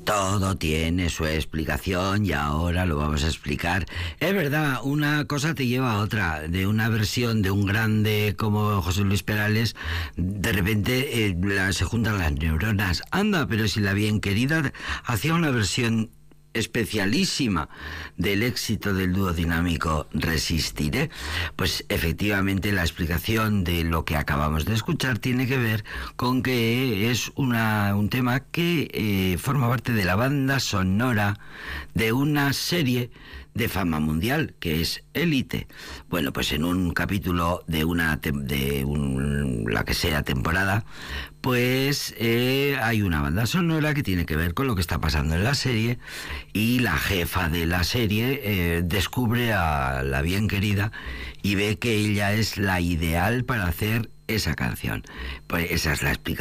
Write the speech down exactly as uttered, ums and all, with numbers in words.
Todo tiene su explicación y ahora lo vamos a explicar. Es verdad, una cosa te lleva a otra. De una versión de un grande como José Luis Perales, de repente eh, la, se juntan las neuronas. Anda, pero si la bien querida hacía una versión especialísima del éxito del dúo dinámico Resistiré, pues efectivamente la explicación de lo que acabamos de escuchar tiene que ver con que es una, un tema que eh, forma parte de la banda sonora de una serie de fama mundial, que es Élite. Bueno, pues en un capítulo de una de un, la que sea temporada, pues eh, hay una banda sonora que tiene que ver con lo que está pasando en la serie, y la jefa de la serie eh, descubre a la bien querida y ve que ella es la ideal para hacer esa canción. Pues esa es la explicación.